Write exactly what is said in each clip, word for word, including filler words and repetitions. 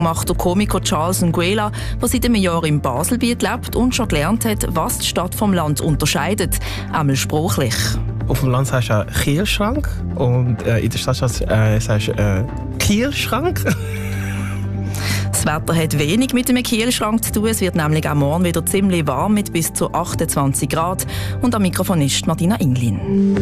Macht der Komiker Charles Nguela, der seit einem Jahr in Baselbiet lebt und schon gelernt hat, was die Stadt vom Land unterscheidet, einmal sprachlich. Auf dem Land sagst du Kielschrank und äh, in der Stadt äh, sagst du äh, Kielschrank. Das Wetter hat wenig mit dem Kielschrank zu tun. Es wird nämlich am Morgen wieder ziemlich warm mit bis zu achtundzwanzig Grad. Und am Mikrofon ist Martina Inglin.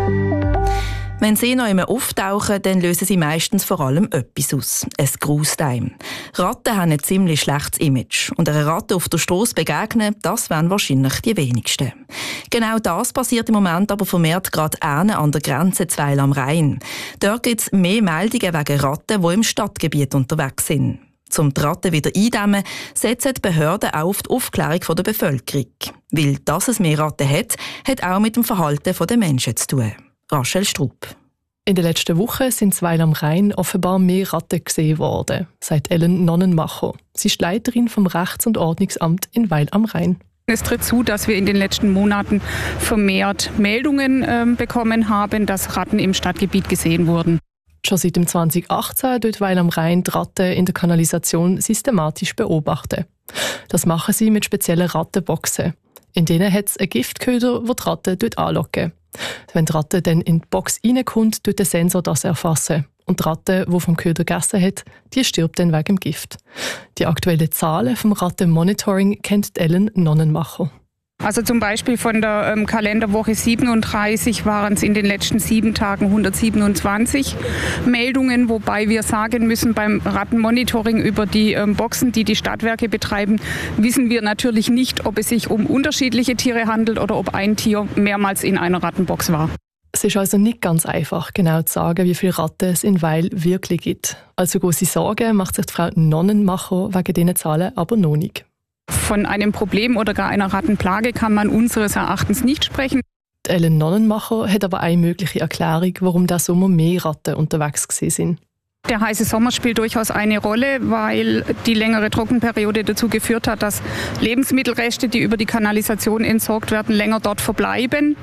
Wenn sie noch einmal auftauchen, dann lösen sie meistens vor allem etwas aus. Es gruselt einem. Ratten haben ein ziemlich schlechtes Image. Und einer Ratte auf der Strasse begegnen, das wären wahrscheinlich die wenigsten. Genau das passiert im Moment aber vermehrt gerade an der Grenze zu Weil am Rhein. Dort gibt es mehr Meldungen wegen Ratten, die im Stadtgebiet unterwegs sind. Um die Ratten wieder eindämmen, setzen die Behörden auch auf die Aufklärung der Bevölkerung. Weil, dass es mehr Ratten hat, hat auch mit dem Verhalten der Menschen zu tun. Rachel Strupp. In den letzten Wochen sind in Weil am Rhein offenbar mehr Ratten gesehen worden, sagt Ellen Nonnenmacher. Sie ist Leiterin vom Rechts- und Ordnungsamt in Weil am Rhein. Es tritt zu, dass wir in den letzten Monaten vermehrt Meldungen äh, bekommen haben, dass Ratten im Stadtgebiet gesehen wurden. Schon seit dem zwanzig achtzehn tut Weil am Rhein die Ratten in der Kanalisation systematisch beobachten. Das machen sie mit speziellen Rattenboxen. In denen hat es einen Giftköder, der die Ratten anlocken. Wenn die Ratte dann in die Box reinkommt, tut der Sensor das erfassen. Und die Ratte, die vom Köder gegessen hat, die stirbt dann wegen dem Gift. Die aktuellen Zahlen vom Rattenmonitoring kennt Ellen Nonnenmacher. Also zum Beispiel von der ähm, Kalenderwoche siebenunddreißig waren es in den letzten sieben Tagen hundertsiebenundzwanzig Meldungen, wobei wir sagen müssen, beim Rattenmonitoring über die ähm, Boxen, die die Stadtwerke betreiben, wissen wir natürlich nicht, ob es sich um unterschiedliche Tiere handelt oder ob ein Tier mehrmals in einer Rattenbox war. Es ist also nicht ganz einfach, genau zu sagen, wie viele Ratten es in Weil wirklich gibt. Also große Sorgen macht sich die Frau Nonnenmacher wegen diesen Zahlen aber noch nicht. Von einem Problem oder gar einer Rattenplage kann man unseres Erachtens nicht sprechen. Die Ellen Nonnenmacher hat aber eine mögliche Erklärung, warum da Sommer mehr Ratten unterwegs sind. Der heiße Sommer spielt durchaus eine Rolle, weil die längere Trockenperiode dazu geführt hat, dass Lebensmittelreste, die über die Kanalisation entsorgt werden, länger dort verbleiben.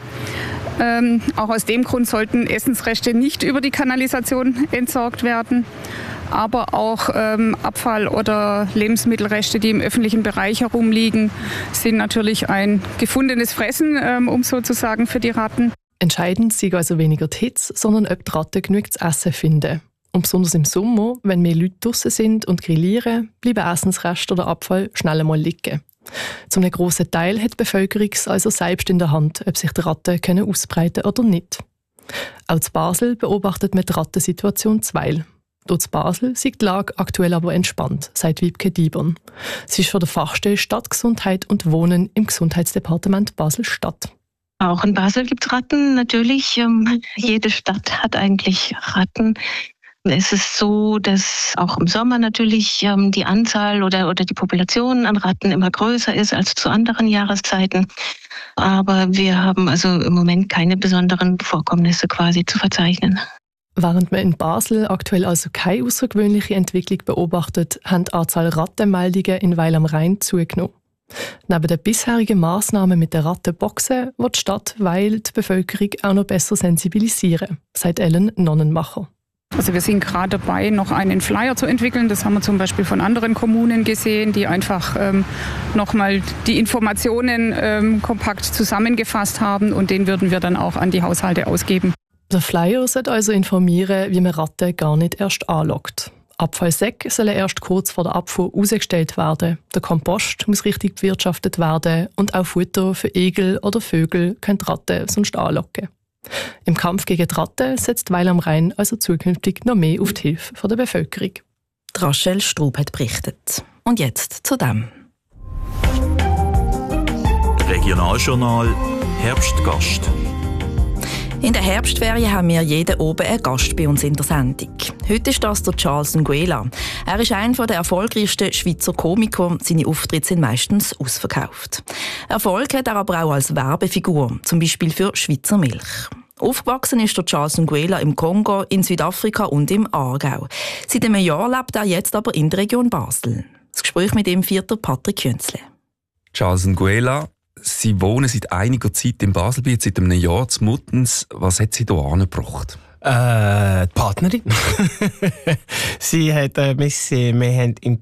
Ähm, auch aus dem Grund sollten Essensreste nicht über die Kanalisation entsorgt werden. Aber auch ähm, Abfall oder Lebensmittelreste, die im öffentlichen Bereich herumliegen, sind natürlich ein gefundenes Fressen, ähm, um sozusagen für die Ratten. Entscheidend sind also weniger die Hitze, sondern ob die Ratten genug zu essen finden. Und besonders im Sommer, wenn mehr Leute draussen sind und grillieren, bleiben Essensreste oder Abfall schnell einmal liegen. Zum einem grossen Teil hat die Bevölkerung es also selbst in der Hand, ob sich die Ratten können ausbreiten oder nicht. Auch in Basel beobachtet man die Rattensituation zu Weil. Dort in Basel ist die Lage aktuell aber entspannt, sagt Wiebke Diebern. Sie ist von der Fachstelle Stadtgesundheit und Wohnen im Gesundheitsdepartement Basel-Stadt. Auch in Basel gibt es Ratten, natürlich. Ähm, jede Stadt hat eigentlich Ratten. Es ist so, dass auch im Sommer natürlich ähm, die Anzahl oder, oder die Population an Ratten immer größer ist als zu anderen Jahreszeiten. Aber wir haben also im Moment keine besonderen Vorkommnisse quasi zu verzeichnen. Während man in Basel aktuell also keine außergewöhnliche Entwicklung beobachtet, haben die Anzahl Rattenmeldungen in Weil am Rhein zugenommen. Neben den bisherigen Massnahmen mit den Rattenboxen wird die Stadt Weil die Bevölkerung auch noch besser sensibilisieren, sagt Ellen Nonnenmacher. Also wir sind gerade dabei, noch einen Flyer zu entwickeln. Das haben wir zum Beispiel von anderen Kommunen gesehen, die einfach ähm, nochmal die Informationen ähm, kompakt zusammengefasst haben und den würden wir dann auch an die Haushalte ausgeben. Der Flyer sollte also informieren, wie man Ratten gar nicht erst anlockt. Abfallsäcke sollen erst kurz vor der Abfuhr rausgestellt werden. Der Kompost muss richtig bewirtschaftet werden und auch Futter für Igel oder Vögel können die Ratten sonst anlocken. Im Kampf gegen die Ratten setzt Weil am Rhein also zukünftig noch mehr auf die Hilfe der Bevölkerung. Rachel Strupp hat berichtet. Und jetzt zu dem. Regionaljournal Herbstgast. In der Herbstferien haben wir jeden oben einen Gast bei uns in der Sendung. Heute ist das der Charles Nguela. Er ist einer der erfolgreichsten Schweizer Komiker. Seine Auftritte sind meistens ausverkauft. Erfolg hat er aber auch als Werbefigur, zum Beispiel für Schweizer Milch. Aufgewachsen ist der Charles Nguela im Kongo, in Südafrika und im Aargau. Seit einem Jahr lebt er jetzt aber in der Region Basel. Das Gespräch mit ihm führt der Patrick Künzle. Charles Nguela, Sie wohnen seit einiger Zeit in Baselbiet, seit einem Jahr zu Muttens. Was hat Sie hier angebracht? Äh, die Partnerin. Sie hat, äh, wir, wir haben im